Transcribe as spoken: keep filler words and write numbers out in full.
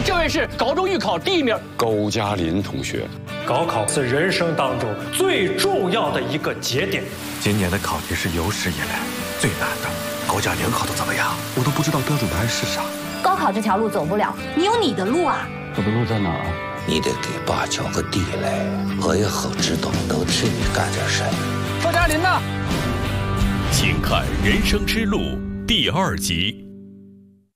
这位是高中预考第一名高加林同学。 高考是人生当中最重要的一个节点。 今年的考题是有史以来最难的。高加联考的怎么样？我都不知道标准答案是啥。 高考这条路走不了，你有你的路啊。 我的路在哪儿？ 你得给爸交个地来，我也好知道能替你干点啥。 高加林呢？ 请看《人生之路》第二集。